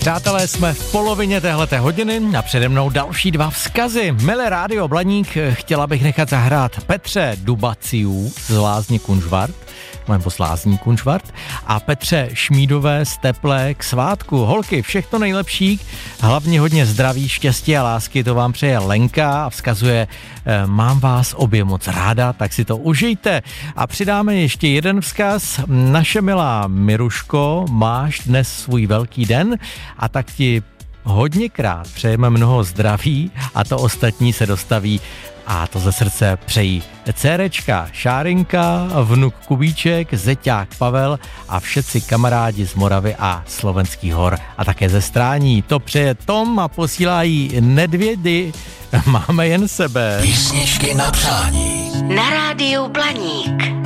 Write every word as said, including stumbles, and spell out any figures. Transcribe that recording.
Přátelé, jsme v polovině téhleté hodiny a přede mnou další dva vzkazy. Milé Rádio Blaník, chtěla bych nechat zahrát Petře Dubaciů z Lázní Kunšvart, nebo z Lázní Kunšvart, a Petře Šmídové z Teplé k svátku. Holky, všechno nejlepší, hlavně hodně zdraví, štěstí a lásky, to vám přeje Lenka a vzkazuje, mám vás obě moc ráda, tak si to užijte. A přidáme ještě jeden vzkaz. Naše milá Miruško, máš dnes svůj velký den a tak ti hodněkrát přejeme mnoho zdraví a to ostatní se dostaví a to ze srdce přejí dcerečka Šárinka, vnuk Kubíček, zeťák Pavel a všetci kamarádi z Moravy a Slovenských hor a také ze Strání. To přeje Tom a posílají Nedvědy. Máme jen sebe. Písničky na přání. Na Rádiu Blaník.